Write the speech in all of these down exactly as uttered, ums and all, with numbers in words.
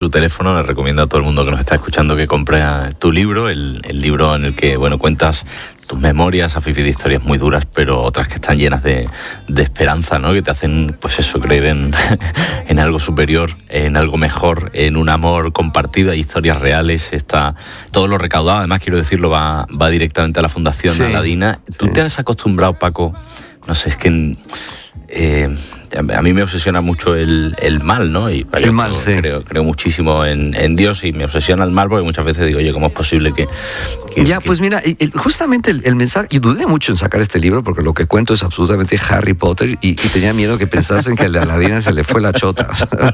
su teléfono. Le recomiendo a todo el mundo que nos está escuchando que compre tu libro, el, el libro en el que, bueno, cuentas tus memorias, has vivido historias muy duras, pero otras que están llenas de, de esperanza, ¿no? Que te hacen, pues eso, creer en, en algo superior, en algo mejor, en un amor compartido. Hay historias reales, está todo lo recaudado, además quiero decirlo, va, va directamente a la Fundación sí, Aladina. ¿Tú sí. te has acostumbrado, Paco? No sé, es que eh, a mí me obsesiona mucho el, el mal, ¿no? Y el mal, sí. Creo, creo muchísimo en, en Dios y me obsesiona el mal porque muchas veces digo, oye, ¿cómo es posible que...? que ya, que... pues mira, justamente el, el mensaje, y dudé mucho en sacar este libro porque lo que cuento es absolutamente Harry Potter y, y tenía miedo que pensasen que a la Aladina se le fue la chota.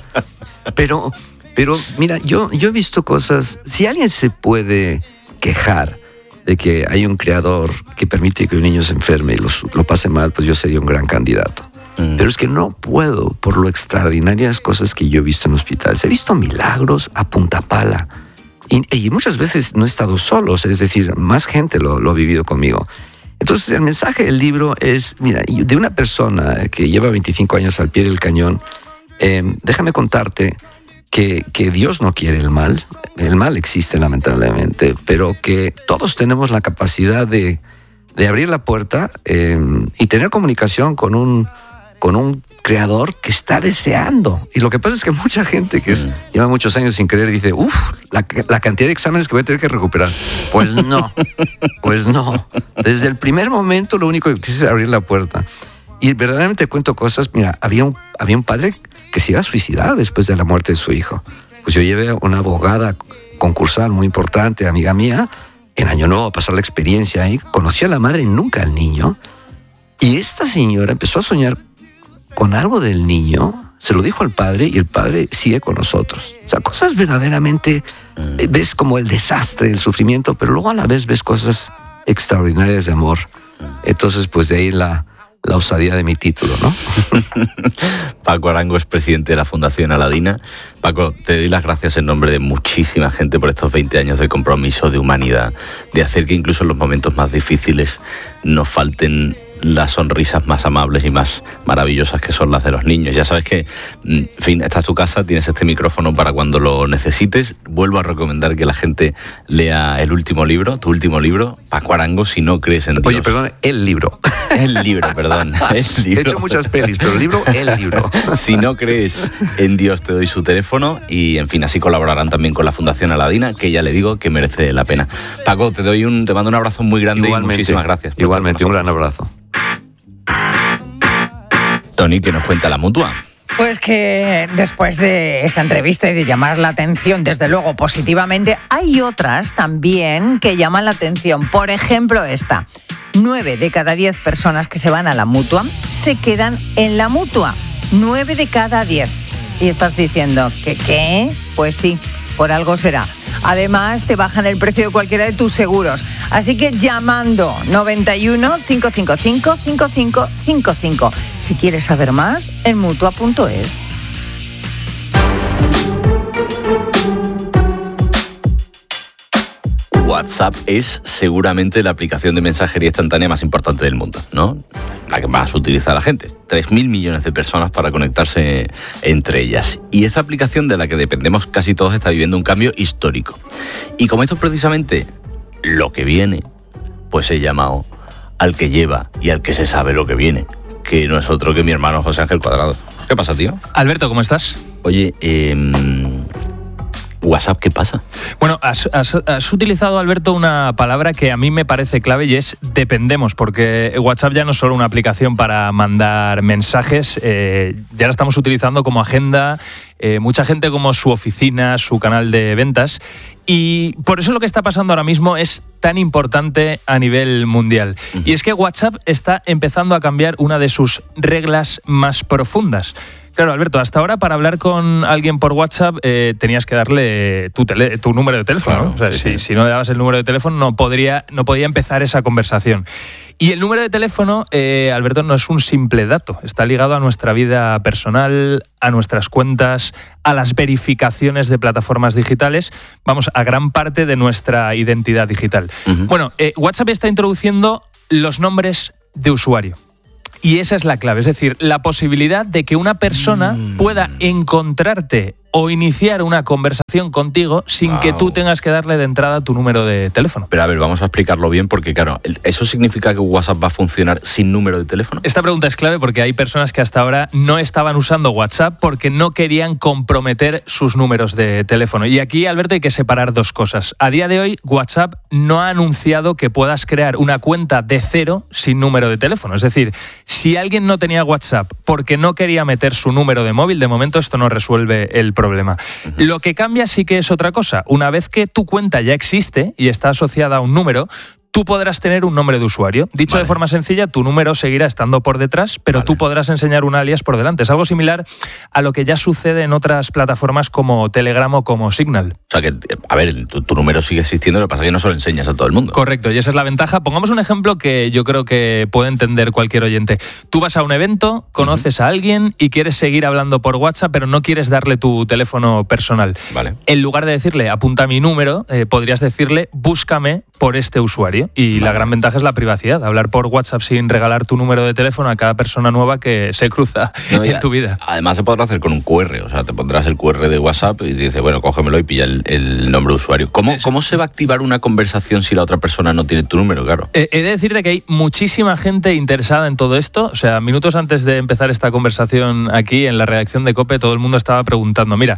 pero, pero mira, yo, yo he visto cosas, si alguien se puede quejar de que hay un creador que permite que un niño se enferme y lo, lo pase mal, pues yo sería un gran candidato. Mm. Pero es que no puedo por lo extraordinarias cosas que yo he visto en hospitales. He visto milagros a punta pala. Y, y muchas veces no he estado solo, es decir, más gente lo, lo ha vivido conmigo. Entonces el mensaje del libro es, mira, de una persona que lleva veinticinco años al pie del cañón, eh, déjame contarte que, que Dios no quiere el mal. El mal existe lamentablemente, pero que todos tenemos la capacidad de, de abrir la puerta eh, y tener comunicación con un con un creador que está deseando. Y lo que pasa es que mucha gente que es, lleva muchos años sin creer dice, uff, la, la cantidad de exámenes que voy a tener que recuperar. Pues no, pues no. Desde el primer momento lo único que quise es abrir la puerta. Y verdaderamente cuento cosas. Mira, había un, había un padre que se iba a suicidar después de la muerte de su hijo. Pues yo llevé a una abogada concursal muy importante, amiga mía, en Año Nuevo a pasar la experiencia ahí. Conocí a la madre y nunca al niño. Y esta señora empezó a soñar con algo del niño, se lo dijo al padre y el padre sigue con nosotros. O sea, cosas verdaderamente, mm. ves como el desastre, el sufrimiento, pero luego a la vez ves cosas extraordinarias de amor. Entonces, pues de ahí la, la osadía de mi título, ¿no? Paco Arango es presidente de la Fundación Aladina. Paco, te doy las gracias en nombre de muchísima gente por estos veinte años de compromiso, de humanidad, de hacer que incluso en los momentos más difíciles nos falten las sonrisas más amables y más maravillosas que son las de los niños. Ya sabes que, en fin, esta es tu casa, tienes este micrófono para cuando lo necesites. Vuelvo a recomendar que la gente lea el último libro, tu último libro, Paco Arango, Si no crees en Dios. Oye, perdón, el libro. El libro, perdón. El libro. He hecho muchas pelis, pero el libro, el libro. Si no crees en Dios, te doy su teléfono y, en fin, así colaborarán también con la Fundación Aladina, que ya le digo que merece la pena. Paco, te doy un, te mando un abrazo muy grande. Igualmente, y muchísimas gracias. Igualmente, un gran abrazo. Tony, ¿qué nos cuenta la Mutua? Pues que después de esta entrevista y de llamar la atención, desde luego, positivamente, hay otras también que llaman la atención. Por ejemplo, esta. Nueve de cada diez personas que se van a la Mutua se quedan en la Mutua. Nueve de cada diez. Y estás diciendo, ¿que qué? Pues sí, por algo será. Además, te bajan el precio de cualquiera de tus seguros. Así que llamando noventa y uno, cinco cinco cinco, cinco cinco cinco cinco. Si quieres saber más, en mutua punto es. WhatsApp es seguramente la aplicación de mensajería instantánea más importante del mundo, ¿no? La que más utiliza la gente. tres mil millones de personas para conectarse entre ellas. Y esta aplicación de la que dependemos casi todos está viviendo un cambio histórico. Y como esto es precisamente lo que viene, pues he llamado al que lleva y al que se sabe lo que viene, que no es otro que mi hermano José Ángel Cuadrado. ¿Qué pasa, tío? Alberto, ¿cómo estás? Oye, eh... WhatsApp, ¿qué pasa? Bueno, has, has, has utilizado, Alberto, una palabra que a mí me parece clave y es dependemos, porque WhatsApp ya no es solo una aplicación para mandar mensajes, eh, ya la estamos utilizando como agenda, eh, mucha gente como su oficina, su canal de ventas, y por eso lo que está pasando ahora mismo es tan importante a nivel mundial. Uh-huh. Y es que WhatsApp está empezando a cambiar una de sus reglas más profundas. Claro, Alberto, hasta ahora para hablar con alguien por WhatsApp eh, tenías que darle tu, tele, tu número de teléfono. Claro, ¿no? O sea, sí, si, sí. si no le dabas el número de teléfono no, podría, no podía empezar esa conversación. Y el número de teléfono, eh, Alberto, no es un simple dato. Está ligado a nuestra vida personal, a nuestras cuentas, a las verificaciones de plataformas digitales, vamos, a gran parte de nuestra identidad digital. Uh-huh. Bueno, eh, WhatsApp está introduciendo los nombres de usuario. Y esa es la clave, es decir, la posibilidad de que una persona pueda encontrarte o iniciar una conversación contigo sin wow. que tú tengas que darle de entrada tu número de teléfono. Pero a ver, vamos a explicarlo bien porque claro, ¿eso significa que WhatsApp va a funcionar sin número de teléfono? Esta pregunta es clave porque hay personas que hasta ahora no estaban usando WhatsApp porque no querían comprometer sus números de teléfono. Y aquí, Alberto, hay que separar dos cosas. A día de hoy, WhatsApp no ha anunciado que puedas crear una cuenta de cero sin número de teléfono. Es decir, si alguien no tenía WhatsApp porque no quería meter su número de móvil, de momento esto no resuelve el problema. Uh-huh. Lo que cambia sí que es otra cosa. Una vez que tu cuenta ya existe y está asociada a un número, tú podrás tener un nombre de usuario. Dicho vale. de forma sencilla, tu número seguirá estando por detrás, pero vale. tú podrás enseñar un alias por delante. Es algo similar a lo que ya sucede en otras plataformas como Telegram o como Signal. O sea que, a ver, tu, tu número sigue existiendo, lo que pasa es que no se lo enseñas a todo el mundo. Correcto, y esa es la ventaja. Pongamos un ejemplo que yo creo que puede entender cualquier oyente. Tú vas a un evento, conoces uh-huh. a alguien y quieres seguir hablando por WhatsApp, pero no quieres darle tu teléfono personal. Vale. En lugar de decirle, apunta mi número, eh, podrías decirle, búscame por este usuario. Y vale. la gran ventaja es la privacidad. Hablar por WhatsApp sin regalar tu número de teléfono a cada persona nueva que se cruza no, en tu vida. Además se podrá hacer con un cu erre. O sea, te pondrás el cu erre de WhatsApp y dices, bueno, cógemelo y pilla el, el nombre de usuario. ¿Cómo, ¿Cómo se va a activar una conversación si la otra persona no tiene tu número? Claro. Eh, he de decirte que hay muchísima gente interesada en todo esto. O sea, minutos antes de empezar esta conversación aquí en la redacción de COPE, todo el mundo estaba preguntando. Mira,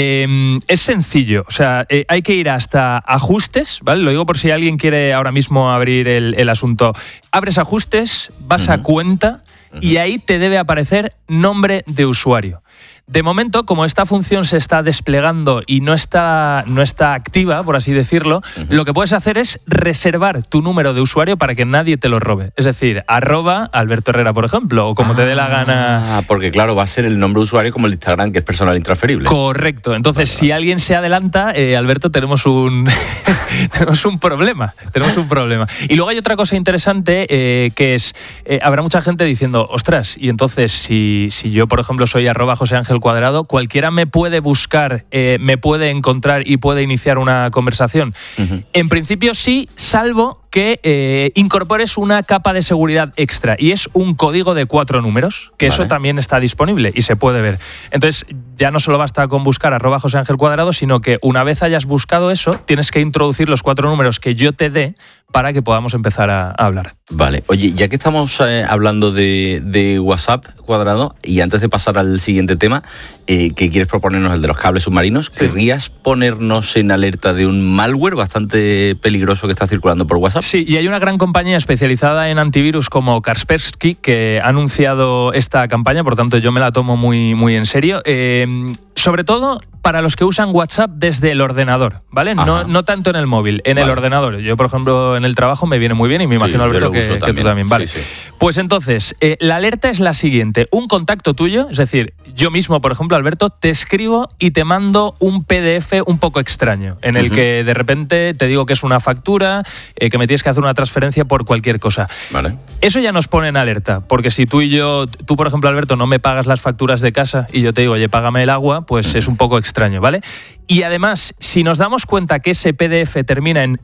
eh, es sencillo. O sea, eh, hay que ir hasta ajustes, ¿vale? Lo digo por si alguien quiere ahora mismo abrir el, el asunto. Abres ajustes, vas uh-huh. a cuenta uh-huh. y ahí te debe aparecer nombre de usuario. De momento, como esta función se está desplegando y no está, no está activa, por así decirlo, uh-huh. lo que puedes hacer es reservar tu número de usuario para que nadie te lo robe. Es decir, arroba Alberto Herrera, por ejemplo, o como ah, te dé la gana. Ah, porque claro, va a ser el nombre de usuario como el de Instagram, que es personal intransferible. Correcto. Entonces, vale, si vale. alguien se adelanta, eh, Alberto, tenemos un, tenemos un problema. Tenemos un problema. Y luego hay otra cosa interesante, eh, que es, eh, habrá mucha gente diciendo, ostras, y entonces, si, si yo, por ejemplo, soy arroba José Ángel Cuadrado, cualquiera me puede buscar, eh, me puede encontrar y puede iniciar una conversación. Uh-huh. En principio sí, salvo que eh, incorpores una capa de seguridad extra y es un código de cuatro números, que vale. eso también está disponible y se puede ver. Entonces ya no solo basta con buscar arroba José Ángel Cuadrado, sino que una vez hayas buscado eso, tienes que introducir los cuatro números que yo te dé para que podamos empezar a, a hablar. Vale, oye, ya que estamos eh, hablando de, de WhatsApp, Cuadrado, y antes de pasar al siguiente tema, eh, que quieres proponernos el de los cables submarinos, sí. ¿querrías ponernos en alerta de un malware bastante peligroso que está circulando por WhatsApp? Sí, y hay una gran compañía especializada en antivirus como Kaspersky que ha anunciado esta campaña, por tanto yo me la tomo muy, muy en serio. Eh, sobre todo para los que usan WhatsApp desde el ordenador, ¿vale? No, no tanto en el móvil, en vale. el ordenador. Yo, por ejemplo, en el trabajo me viene muy bien y me imagino, sí, Alberto, que, que tú también. Vale. Sí, sí. Pues entonces, eh, la alerta es la siguiente. Un contacto tuyo, es decir, yo mismo, por ejemplo, Alberto, te escribo y te mando un P D F un poco extraño, en el uh-huh. que de repente te digo que es una factura, eh, que me tienes que hacer una transferencia por cualquier cosa. Vale. Eso ya nos pone en alerta, porque si tú y yo, tú, por ejemplo, Alberto, no me pagas las facturas de casa y yo te digo, oye, págame el agua, pues uh-huh. es un poco extraño, ¿vale? Y además, si nos damos cuenta que ese P D F termina en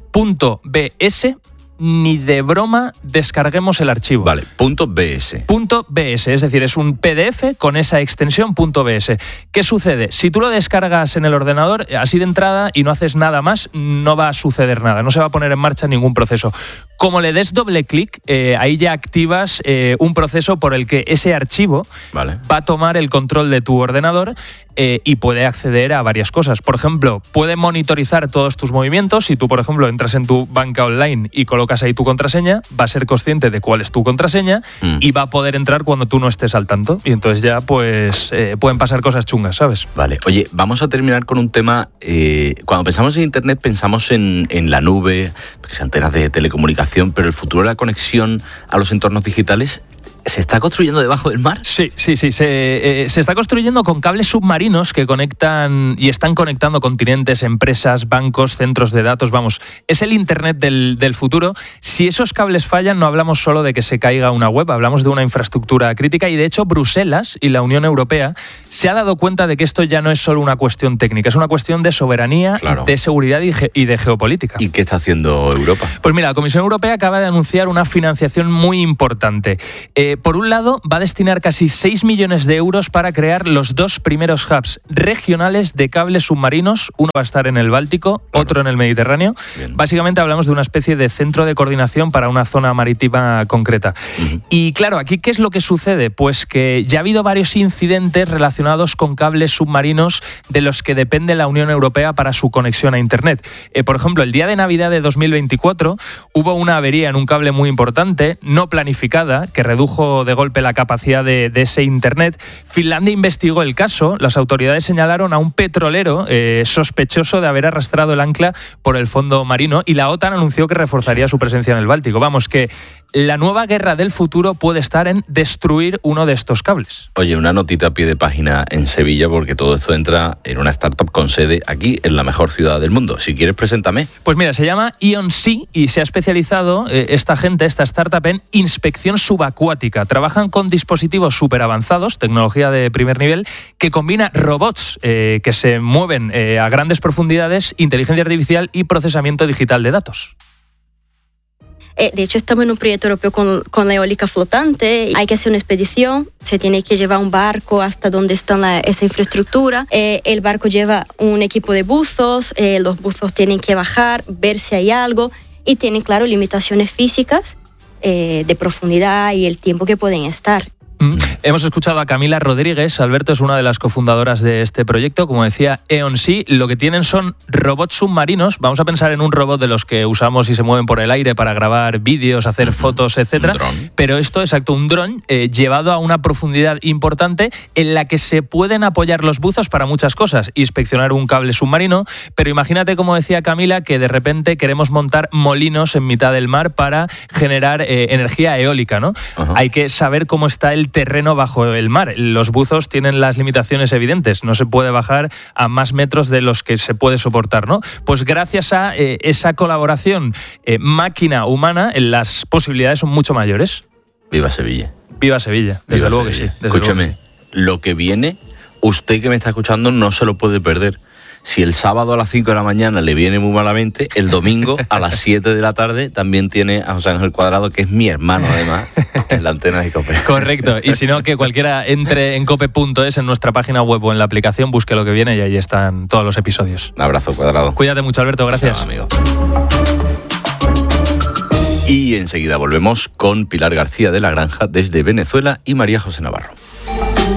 .bs, ni de broma descarguemos el archivo. Vale, punto .bs. Punto .bs, es decir, es un P D F con esa extensión .bs. ¿Qué sucede? Si tú lo descargas en el ordenador, así de entrada, y no haces nada más, no va a suceder nada, no se va a poner en marcha ningún proceso. Como le des doble clic, eh, ahí ya activas eh, un proceso por el que ese archivo vale. va a tomar el control de tu ordenador eh, y puede acceder a varias cosas. Por ejemplo, puede monitorizar todos tus movimientos. Si tú, por ejemplo, entras en tu banca online y colocas ahí tu contraseña, va a ser consciente de cuál es tu contraseña mm. y va a poder entrar cuando tú no estés al tanto. Y entonces ya pues eh, pueden pasar cosas chungas, ¿sabes? Vale. Oye, vamos a terminar con un tema. Eh, cuando pensamos en Internet pensamos en, en la nube, antenas de telecomunicación, pero el futuro de la conexión a los entornos digitales ¿se está construyendo debajo del mar? Sí, sí, sí. Se, eh, se está construyendo con cables submarinos que conectan y están conectando continentes, empresas, bancos, centros de datos. Vamos, es el Internet del, del futuro. Si esos cables fallan, no hablamos solo de que se caiga una web, hablamos de una infraestructura crítica. Y de hecho, Bruselas y la Unión Europea se ha dado cuenta de que esto ya no es solo una cuestión técnica, es una cuestión de soberanía, claro. de seguridad y, ge- y de geopolítica. ¿Y qué está haciendo Europa? Pues mira, la Comisión Europea acaba de anunciar una financiación muy importante. Eh, Eh, por un lado, va a destinar casi seis millones de euros para crear los dos primeros hubs regionales de cables submarinos. Uno va a estar en el Báltico, claro. otro en el Mediterráneo. Bien. Básicamente hablamos de una especie de centro de coordinación para una zona marítima concreta. Uh-huh. Y claro, aquí, ¿qué es lo que sucede? Pues que ya ha habido varios incidentes relacionados con cables submarinos de los que depende la Unión Europea para su conexión a Internet. Eh, por ejemplo, el día de Navidad de dos mil veinticuatro hubo una avería en un cable muy importante, no planificada, que redujo de golpe la capacidad de, de ese Internet. Finlandia investigó el caso. Las autoridades señalaron a un petrolero eh, sospechoso de haber arrastrado el ancla por el fondo marino, y la OTAN anunció que reforzaría su presencia en el Báltico. Vamos, que la nueva guerra del futuro puede estar en destruir uno de estos cables. Oye, una notita a pie de página en Sevilla, porque todo esto entra en una startup con sede aquí, en la mejor ciudad del mundo. Si quieres, preséntame. Pues mira, se llama IonSea y se ha especializado eh, esta gente, esta startup, en inspección subacuática. Trabajan con dispositivos súper avanzados, tecnología de primer nivel, que combina robots eh, que se mueven eh, a grandes profundidades, inteligencia artificial y procesamiento digital de datos. Eh, de hecho, estamos en un proyecto europeo con, con la eólica flotante. Hay que hacer una expedición, se tiene que llevar un barco hasta donde está la, esa infraestructura. Eh, el barco lleva un equipo de buzos, eh, los buzos tienen que bajar, ver si hay algo, y tienen, claro, limitaciones físicas eh, de profundidad y el tiempo que pueden estar. Mm. Hemos escuchado a Camila Rodríguez. Alberto es una de las cofundadoras de este proyecto. Como decía, IonSea, lo que tienen son robots submarinos. Vamos a pensar en un robot de los que usamos y se mueven por el aire para grabar vídeos, hacer fotos, etcétera. Pero esto, exacto, un dron eh, llevado a una profundidad importante en la que se pueden apoyar los buzos para muchas cosas. Inspeccionar un cable submarino, pero imagínate, como decía Camila, que de repente queremos montar molinos en mitad del mar para generar eh, energía eólica, ¿no? Ajá. Hay que saber cómo está el terreno bajo el mar. Los buzos tienen las limitaciones evidentes, no se puede bajar a más metros de los que se puede soportar, ¿no? Pues gracias a eh, esa colaboración eh, máquina-humana, las posibilidades son mucho mayores. Viva Sevilla. Viva Sevilla, desde Viva luego Sevilla. que sí. Escúcheme, que sí. Lo que viene, usted que me está escuchando no se lo puede perder. Si el sábado a las cinco de la mañana le viene muy malamente, el domingo a las siete de la tarde también tiene a José Ángel Cuadrado, que es mi hermano además, en la antena de COPE. Correcto, y si no, que cualquiera entre en cope punto es, en nuestra página web o en la aplicación, busque lo que viene y ahí están todos los episodios. Un abrazo, Cuadrado. Cuídate mucho, Alberto, gracias. Chao, amigo. Y enseguida volvemos con Pilar García de la Granja desde Venezuela y María José Navarro.